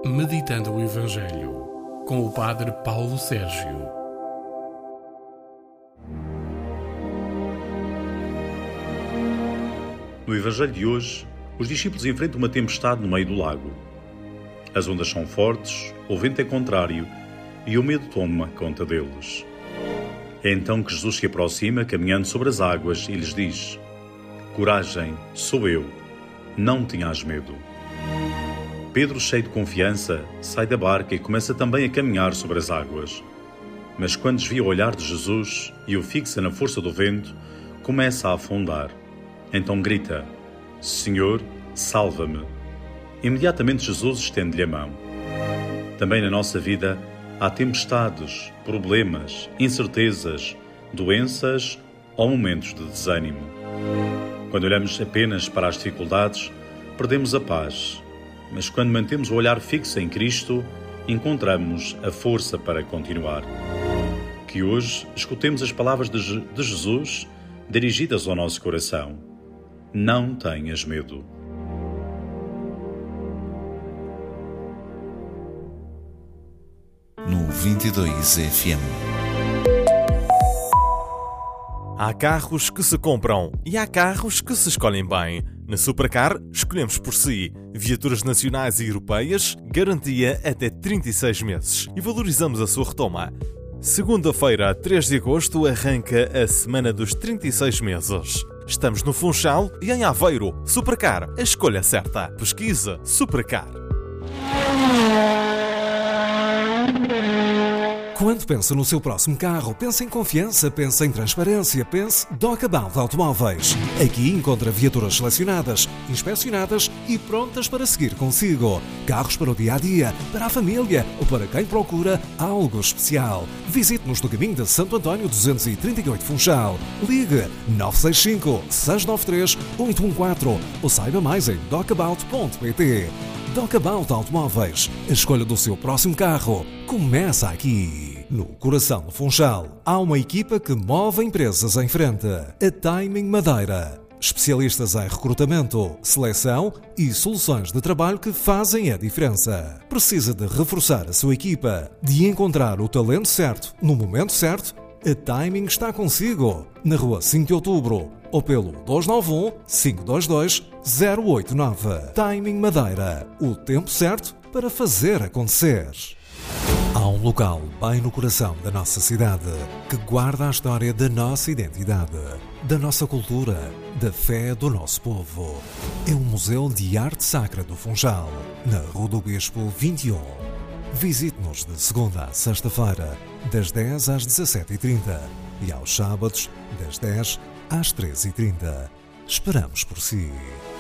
Meditando o Evangelho, com o Padre Paulo Sérgio. No Evangelho de hoje, os discípulos enfrentam uma tempestade no meio do lago. As ondas são fortes, o vento é contrário e o medo toma conta deles. É então que Jesus se aproxima, caminhando sobre as águas, e lhes diz: "Coragem, sou eu, não tenhas medo." Pedro, cheio de confiança, sai da barca e começa também a caminhar sobre as águas. Mas quando desvia o olhar de Jesus e o fixa na força do vento, começa a afundar. Então grita: "Senhor, salva-me." Imediatamente Jesus estende-lhe a mão. Também na nossa vida há tempestades, problemas, incertezas, doenças ou momentos de desânimo. Quando olhamos apenas para as dificuldades, perdemos a paz. Mas quando mantemos o olhar fixo em Cristo, encontramos a força para continuar. Que hoje escutemos as palavras de Jesus dirigidas ao nosso coração. Não tenhas medo. No 22 FM. Há carros que se compram e há carros que se escolhem bem. Na Supercar, escolhemos por si. Viaturas nacionais e europeias, garantia até 36 meses. E valorizamos a sua retoma. Segunda-feira, 3 de agosto, arranca a semana dos 36 meses. Estamos no Funchal e em Aveiro. Supercar, a escolha certa. Pesquisa Supercar. Quando pensa no seu próximo carro, pensa em confiança, pensa em transparência, pense Docabal Automóveis. Aqui encontra viaturas selecionadas, inspecionadas e prontas para seguir consigo. Carros para o dia-a-dia, para a família ou para quem procura algo especial. Visite-nos no caminho de Santo António 238 Funchal. Ligue 965-693-814 ou saiba mais em docabout.pt. Docabout Automóveis. A escolha do seu próximo carro começa aqui. No coração do Funchal, há uma equipa que move empresas em frente. A Timing Madeira. Especialistas em recrutamento, seleção e soluções de trabalho que fazem a diferença. Precisa de reforçar a sua equipa, de encontrar o talento certo no momento certo? A Timing está consigo. Na rua 5 de Outubro ou pelo 291-522-089. Timing Madeira. O tempo certo para fazer acontecer. Há um local bem no coração da nossa cidade que guarda a história da nossa identidade, da nossa cultura, da fé do nosso povo. É o Museu de Arte Sacra do Funchal, na Rua do Bispo 21. Visite-nos de segunda a sexta-feira, das 10 às 17h30 e aos sábados, das 10 às 13h30. Esperamos por si.